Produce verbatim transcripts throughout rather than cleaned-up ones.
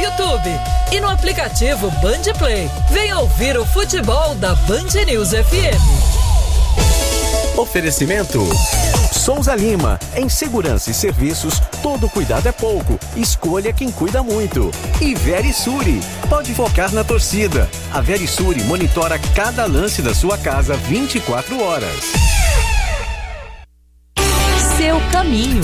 YouTube e no aplicativo Band Play. Venha ouvir o futebol da Band News F M. Oferecimento Souza Lima, em segurança e serviços, todo cuidado é pouco, escolha quem cuida muito. E Verisuri, pode focar na torcida. A Verisuri monitora cada lance da sua casa vinte e quatro horas. Seu caminho.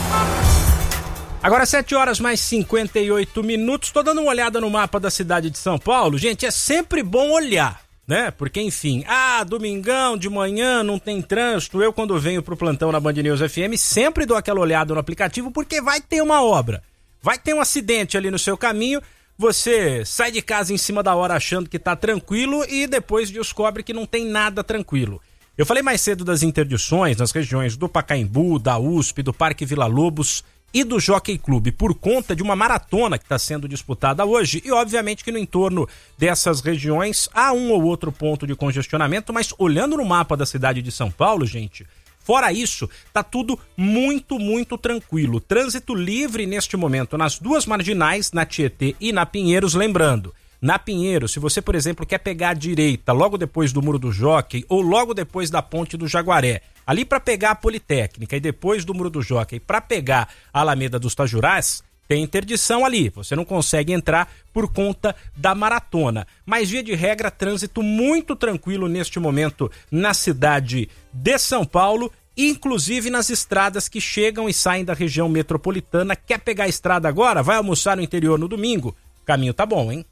Agora sete horas mais cinquenta e oito minutos, tô dando uma olhada no mapa da cidade de São Paulo. Gente, é sempre bom olhar, né? Porque, enfim, ah, domingão de manhã, não tem trânsito. Eu, quando venho pro plantão na Band News F M, sempre dou aquela olhada no aplicativo, porque vai ter uma obra, vai ter um acidente ali no seu caminho. Você sai de casa em cima da hora achando que tá tranquilo e depois descobre que não tem nada tranquilo. Eu falei mais cedo das interdições nas regiões do Pacaembu, da U S P, do Parque Vila Lobos e do Jockey Club, por conta de uma maratona que está sendo disputada hoje. E obviamente que no entorno dessas regiões há um ou outro ponto de congestionamento, mas olhando no mapa da cidade de São Paulo, gente, fora isso, tá tudo muito, muito tranquilo. Trânsito livre neste momento nas duas marginais, na Tietê e na Pinheiros, lembrando. Na Pinheiro, se você, por exemplo, quer pegar a direita logo depois do Muro do Jockey ou logo depois da Ponte do Jaguaré, ali para pegar a Politécnica e depois do Muro do Jockey para pegar a Alameda dos Tajurás, tem interdição ali. Você não consegue entrar por conta da maratona. Mas, via de regra, trânsito muito tranquilo neste momento na cidade de São Paulo, inclusive nas estradas que chegam e saem da região metropolitana. Quer pegar a estrada agora? Vai almoçar no interior no domingo? O caminho tá bom, hein?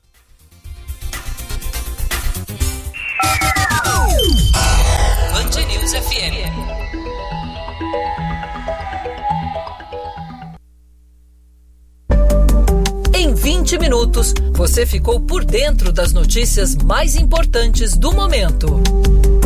Band News F M. Em vinte minutos, você ficou por dentro das notícias mais importantes do momento.